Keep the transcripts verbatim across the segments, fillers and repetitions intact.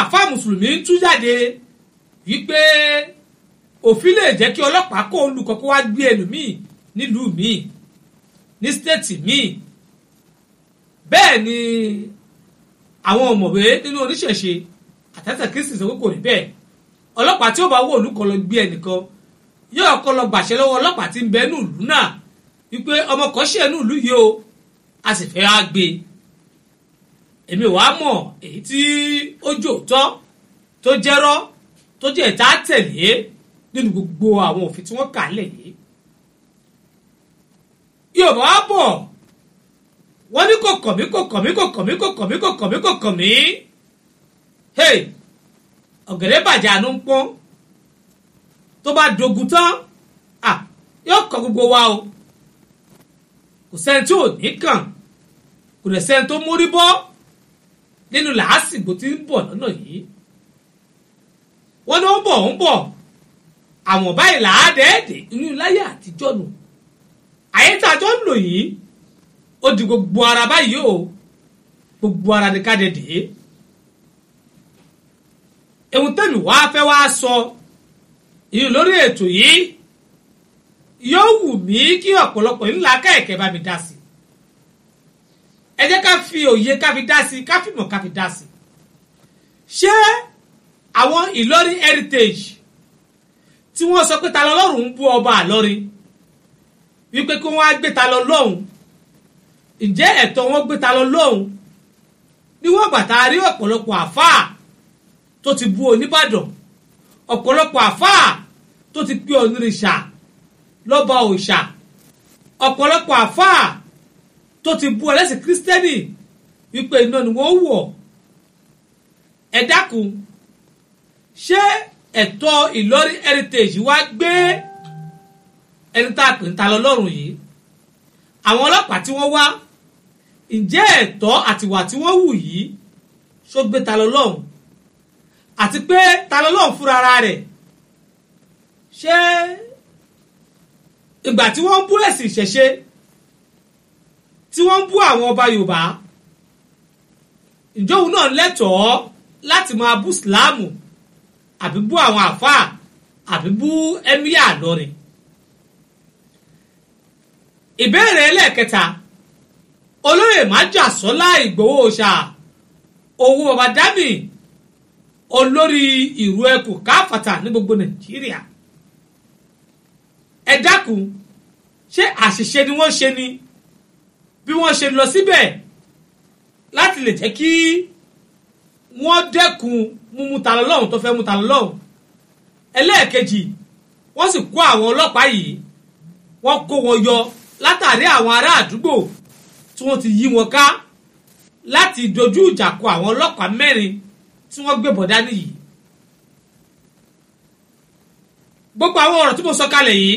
àfáà mùsùlùmí ń tú jáde wípé òfin lè jẹ́ kí ọlọ́pàá kó olùkọ́ kó wá gbé ẹlòmíì nílùú míì ní stéètì míì bẹ́ẹ̀ ni àwọn ọ̀mọ̀wé nínú oníṣẹ̀ṣe àtẹ́tẹ̀ kristi sọ pé kò rí bẹ́ẹ̀ ọlọ́pàá tí ó bá wọ olùkọ́ lọ gbé ẹnìkan yóò kọ́ lọ gbàṣẹ lọ́wọ́ ọlọ́pàá tí ń bẹ ní ìlú náà wípé ọmọ kan ṣe ní ìlú yìí o a sì fẹ́ á gbé èmi wàá mọ̀ èyí tí ó jò tọ́ tó jẹ́rọ́ tó jẹ́ ìta tẹ̀lé nínú gbogbo àwọn òfin tí wọ́n kà lẹ̀ yìí Yorùbá wá bọ̀ wọ́n ní kò kàn mí kò kàn mí kò kàn mí kò kàn mí kò kàn mí kò kàn mí hey ọ̀gẹ̀dẹ̀ bàjẹ́ àánú ń pọ́n tó bá dogun tán à yóò kàn gbogbo wa o kò sẹ́ni tí ò ní kàn kò dẹ̀ sẹ́ni tó mórí bọ́ nínú làásìgbò tí ń bọ̀ lọ́nà yìí wọ́n ní ó ń bọ̀ ó ń bọ̀ àwọn báyìí làádẹ́ẹ̀dẹ̀ inú láyé àtijọ́ nù àyè tá a jọ ń lò yìí ó di gbogbo ara báyìí o gbogbo ara ní ká dẹ̀dẹ̀ ehun tẹ́mi wá fẹ́ wá sọ ìyẹn lórí ètò yìí yóò wù mí kí ọ̀pọ̀lọpọ̀ ńlá kẹ̀kẹ́ bá mi dá sí ẹ jẹ́ ká fi òye ká fi dá sí ká fi mọ̀ ká fi dá sí ṣé àwọn Ìlọrin heritage tí wọ́n sọ pé ta lọ́lọ́run ń bú ọba Ìlọrin wípé kí wọ́n á gbé ta lọ lọ́hùn ǹjẹ́ ẹ̀tọ́ wọn gbé ta lọ lọ́hùn ní wọ́n gbà tá a rí ọ̀pọ̀lọpọ̀ àfáà tó ti bú Oníbàdàn ọ̀pọ̀lọpọ̀ àfáà tó ti pé onírìṣà lọ́ba òòṣà ọ̀pọ̀lọpọ̀ àfáà tó ti bú ẹlẹ́sìn kírísítẹ́nì wípé iná ni wọ́n wọ̀ ẹ dákun ṣé ẹ̀tọ́ Ìlọrin heritage wá gbé ẹni tá a pè ń ta lọ lọ́rùn yìí àwọn ọlọ́pàá tí wọ́n wá ǹjẹ́ ẹ̀tọ́ àtiwà tí wọ́n wù yìí ṣó gbé ta lọ lọ́hùn àti pé ta lọ lọ́hùn fúnra ara rẹ̀ ṣé ìgbà tí wọ́n ń bú ẹ̀sìn ìṣẹ̀ṣe tí wọ́n ń bú àwọn ọba Yorùbá ǹjẹ́ òun náà lẹ́tọ̀ọ́ láti máa bú Ìsìláàmù àbí bú àwọn àfáà àbí bú ẹ́míyà Ìlọrin ìbéèrè ẹlẹ́ẹ̀kẹta olóyè Májàsọ́lá Ìgbòho Òòṣà owó baba dami olórí ìrú ẹkùn káfàtà ní gbogbo Nàìjíríà ẹ dákun ṣé àṣìṣe ni wọ́n ṣe ni bí wọ́n ṣe lọ síbẹ̀ láti lè jẹ́ kí wọ́n dẹ́kun mímú ta lọ lọ́hùn tó fẹ́ mú ta lọ lọ́hùn ẹlẹ́ẹ̀kejì wọ́n sì kó àwọn ọlọ́pàá yìí wọ́n kó wọn yọ látàrí àwọn ará àdúgbò tí wọ́n ti yí wọn ká láti dojú ìjà kọ àwọn ọlọ́pàá mẹ́rin tí wọ́n gbé bọ̀ dání yìí gbogbo àwọn ọ̀rọ̀ tí mo sọ kalẹ̀ yìí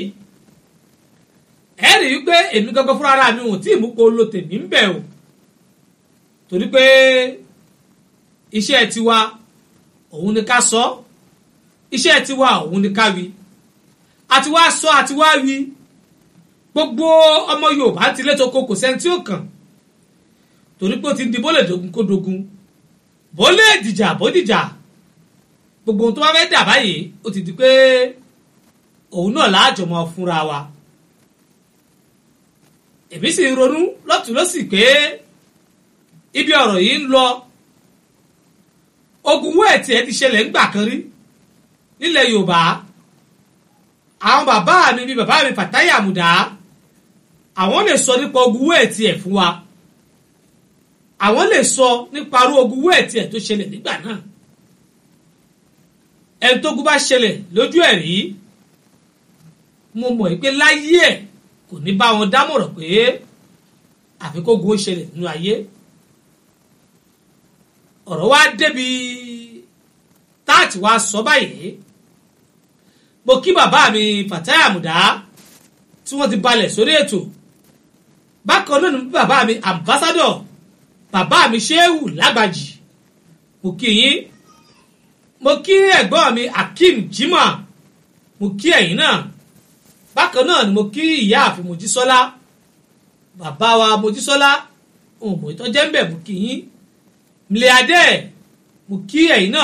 ẹ rí i pé èmi gangan fúnra ara mi ò tí ì mú kó lo tèmi ń bẹ̀ o torí pé iṣẹ́ tiwa òun ni ká sọ iṣẹ́ tiwa òun ni ká wí àti wá sọ àti wá wí gbogbo ọmọ Yorùbá ti létò kó kò sẹ́ni tí ó kàn torí pé ó ti di bólè dogun kó dogun bólè dìjà bó dìjà gbogbo ohun tó bá fẹ́ dà báyìí ó ti di pé òun náà láàjọmọ fúnra wa èmi sì ń ronú lọ́tùn lọ́sì pé ibi ọ̀rọ̀ yìí ń lọ ogun wẹ́ẹ̀tì ẹ ti ṣẹlẹ̀ ńgbà kan rí nílẹ̀ Yorùbá àwọn bàbá mi bíi bàbá mi Fàtáyì Àmùdá àwọn lè sọ nípa ogun wẹ́ẹ̀tì ẹ̀ fún wa àwọn lè sọ nípa arú ogun wẹ́ẹ̀tì ẹ̀ tó ṣẹlẹ̀ nígbà náà ẹni tó gún bá ṣẹlẹ̀ lójú ẹ̀ rí mo mọ̀ pé láyé ẹ̀ kò ní bá wọn dámọ̀ràn pé àfikógun ó ṣẹlẹ̀ nínú ayé ọ̀rọ̀ wa débi táàtì wa sọ báyìí mo kí bàbá mi Fàtáyì Àmùdá tí wọ́n ti balẹ̀ sórí ètò bákan náà ni bàbá mi ambassador bàbá mi Ṣéhù Lágbàjì mo kí yín mo kí ẹ̀gbọ́n mi Akeem Jimoh mo kí ẹ̀yin náà bákan náà ni mo kí ìyáàfin Mojísọ́lá bàbá wa Mojísọ́lá òun mọ̀ ìtọ́jẹ́ ń bẹ̀ mo kí yín mìlẹ̀ adẹ́ mo kí ẹ̀yin náà.